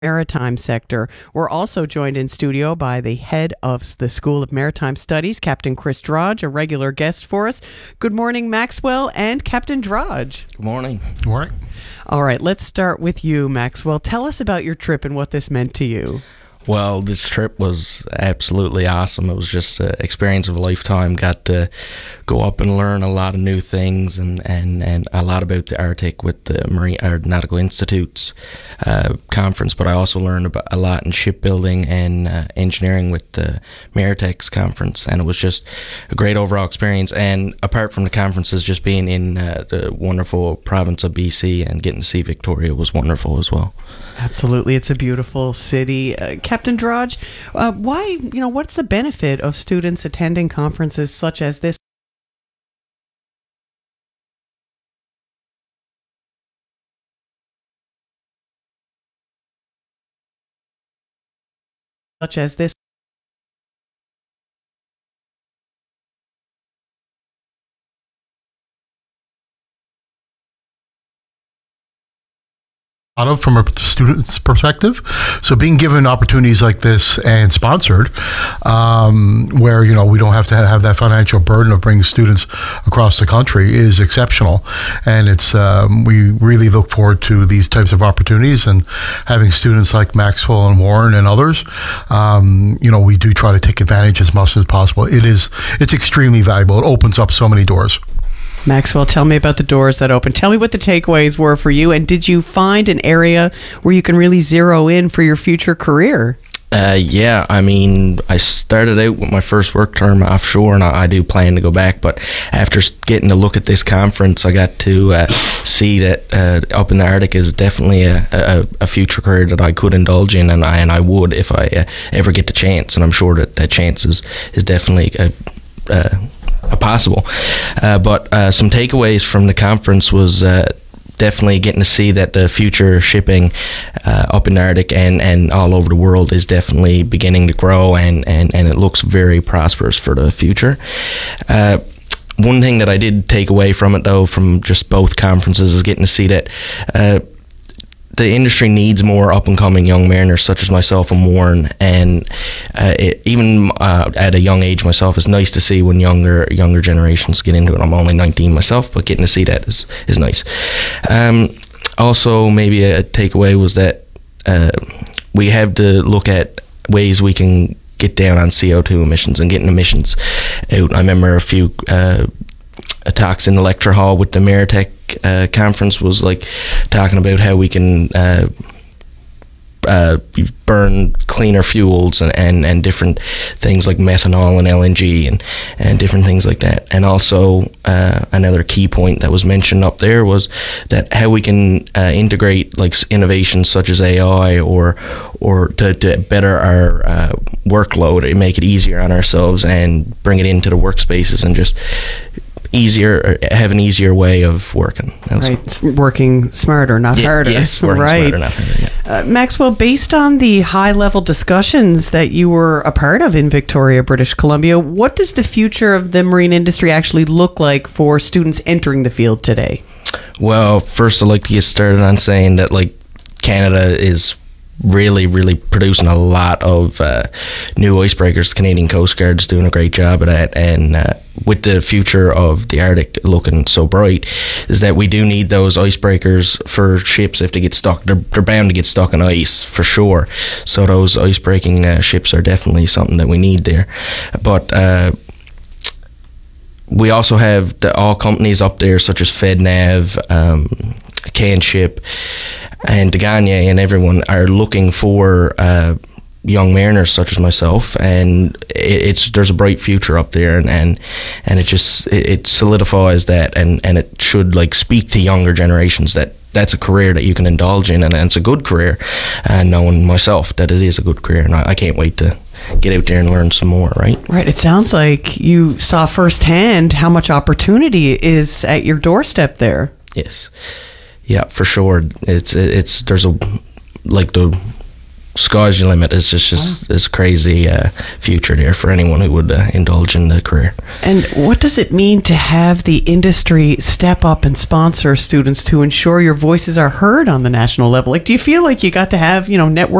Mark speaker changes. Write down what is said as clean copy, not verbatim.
Speaker 1: maritime sector. We're also joined in studio by the head of the School of Maritime Studies, Captain Chris Drodge, a regular guest for us. Good morning, Maxwell and Captain Drodge.
Speaker 2: Good morning.
Speaker 3: Good morning.
Speaker 1: All right, let's start with you, Maxwell. Tell us about your trip and what this meant to you.
Speaker 2: Well, this trip was absolutely awesome. It was just an experience of a lifetime. Got to go up and learn a lot of new things and a lot about the Arctic with the Marine Aeronautical Institute's conference. But I also learned about a lot in shipbuilding and engineering with the Maritex conference. And it was just a great overall experience. And apart from the conferences, just being in the wonderful province of BC and getting to see Victoria was wonderful as well.
Speaker 1: Absolutely. It's a beautiful city. Captain Drodge, what's the benefit of students attending conferences such as this?
Speaker 3: From a student's perspective, so being given opportunities like this and sponsored, where we don't have to have that financial burden of bringing students across the country is exceptional, and it's we really look forward to these types of opportunities and having students like Maxwell and Warren and others. We do try to take advantage as much as possible. It's extremely valuable. It opens up so many doors.
Speaker 1: Maxwell, tell me about the doors that open. Tell me what the takeaways were for you, and did you find an area where you can really zero in for your future career?
Speaker 2: Yeah, I started out with my first work term offshore, and I do plan to go back, but after getting to look at this conference, I got to see that up in the Arctic is definitely a future career that I could indulge in, and I would if I ever get the chance, and I'm sure that chance is definitely possible. But some takeaways from the conference was definitely getting to see that the future shipping up in the Arctic and all over the world is definitely beginning to grow, and it looks very prosperous for the future. One thing that I did take away from it, though, from just both conferences, is getting to see that the industry needs more up-and-coming young mariners such as myself and Warren, and even at a young age myself, it's nice to see when younger generations get into it. I'm only 19 myself, but getting to see that is nice. Also, maybe a takeaway was that we have to look at ways we can get down on CO2 emissions and getting emissions out. I remember a few talks in the lecture hall with the Maritech conference was like talking about how we can burn cleaner fuels and different things like methanol and LNG and different things like that. And also another key point that was mentioned up there was that how we can integrate like innovations such as AI or to better our workload and make it easier on ourselves and bring it into the workspaces and just have an easier way of working.
Speaker 1: Right, working smarter, not harder.
Speaker 2: Yes, working smarter, not harder. Yeah.
Speaker 1: Maxwell, based on the high-level discussions that you were a part of in Victoria, British Columbia, what does the future of the marine industry actually look like for students entering the field today?
Speaker 2: Well, first I'd like to get started on saying that Canada is really producing a lot of new icebreakers. The Canadian Coast Guard is doing a great job of that, and with the future of the Arctic looking so bright, is that we do need those icebreakers for ships if they get stuck. They're bound to get stuck in ice for sure, so those icebreaking ships are definitely something that we need there. But we also have all companies up there such as FedNav, Canship, and Degania, and everyone are looking for young mariners such as myself, and there's a bright future up there, and it solidifies that, and it should speak to younger generations that that's a career that you can indulge in, and it's a good career, and knowing myself that it is a good career, and I can't wait to get out there and learn some more. Right.
Speaker 1: It sounds like you saw firsthand how much opportunity is at your doorstep there.
Speaker 2: Yes. Yeah, for sure. There's the sky's your limit. It's just this crazy future there for anyone who would indulge in the career.
Speaker 1: And what does it mean to have the industry step up and sponsor students to ensure your voices are heard on the national level? Like, do you feel like you got to have, network